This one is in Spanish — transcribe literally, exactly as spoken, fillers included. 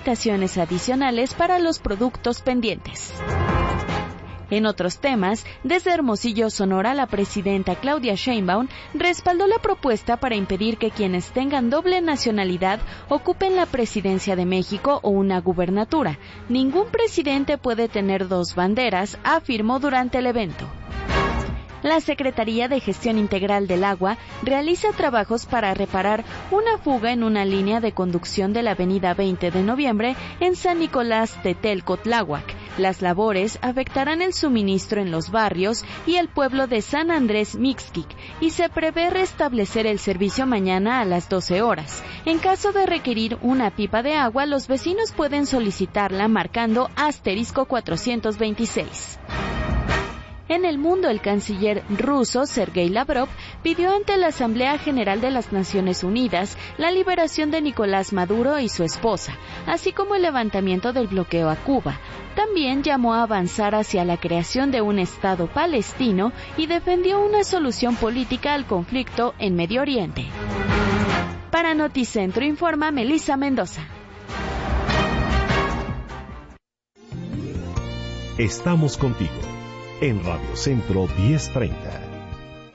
limitaciones adicionales para los productos pendientes. En otros temas, desde Hermosillo, Sonora, la presidenta Claudia Sheinbaum respaldó la propuesta para impedir que quienes tengan doble nacionalidad ocupen la presidencia de México o una gubernatura. Ningún presidente puede tener dos banderas, afirmó durante el evento. La Secretaría de Gestión Integral del Agua realiza trabajos para reparar una fuga en una línea de conducción de la avenida veinte de noviembre en San Nicolás Tetelco, Tláhuac. Las labores afectarán el suministro en los barrios y el pueblo de San Andrés Mixquic y se prevé restablecer el servicio mañana a las doce horas. En caso de requerir una pipa de agua, los vecinos pueden solicitarla marcando asterisco cuatrocientos veintiséis. En el mundo, el canciller ruso Sergei Lavrov pidió ante la Asamblea General de las Naciones Unidas la liberación de Nicolás Maduro y su esposa, así como el levantamiento del bloqueo a Cuba. También llamó a avanzar hacia la creación de un Estado palestino y defendió una solución política al conflicto en Medio Oriente. Para Noticentro informa Melissa Mendoza. Estamos contigo en Radio Centro diez treinta.